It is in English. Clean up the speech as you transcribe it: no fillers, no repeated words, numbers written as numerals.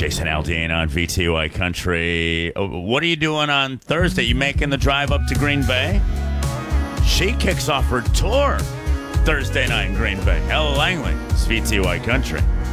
Jason Aldean on VTY Country. What are you doing on Thursday? You making the drive up to Green Bay? She kicks off her tour Thursday night in Green Bay. Ella Langley, it's VTY Country.